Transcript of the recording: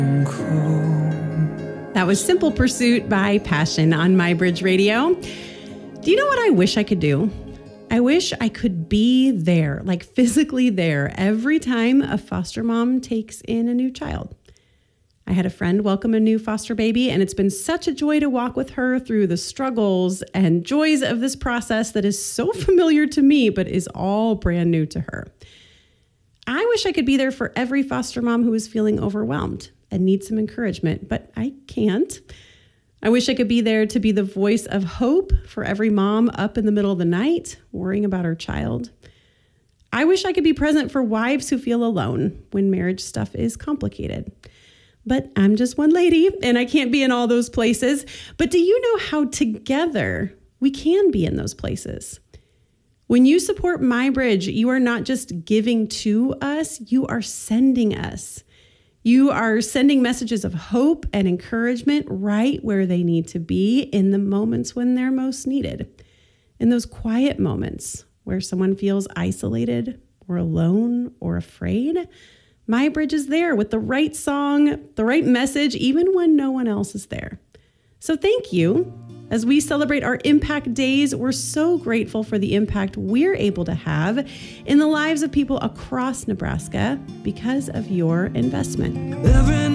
That was Simple Pursuit by Passion on MyBridge Radio. Do you know what I wish I could do? I wish I could be there, like physically there, every time a foster mom takes in a new child. I had a friend welcome a new foster baby, and it's been such a joy to walk with her through the struggles and joys of this process that is so familiar to me, but is all brand new to her. I wish I could be there for every foster mom who is feeling overwhelmed and needs some encouragement, but I can't. I wish I could be there to be the voice of hope for every mom up in the middle of the night, worrying about her child. I wish I could be present for wives who feel alone when marriage stuff is complicated. But I'm just one lady, and I can't be in all those places. But do you know how together we can be in those places? When you support MyBridge, you are not just giving to us, you are sending us. You are sending messages of hope and encouragement right where they need to be in the moments when they're most needed. In those quiet moments where someone feels isolated or alone or afraid, MyBridge is there with the right song, the right message, even when no one else is there. So thank you. As we celebrate our Impact Days, we're so grateful for the impact we're able to have in the lives of people across Nebraska because of your investment.